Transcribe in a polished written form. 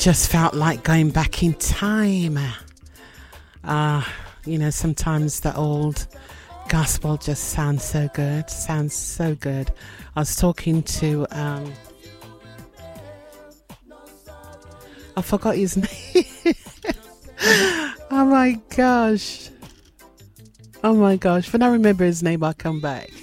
just felt like going back in time. Sometimes the old gospel just sounds so good. I was talking to, I forgot his name. Oh my gosh. When I remember his name, I'll come back.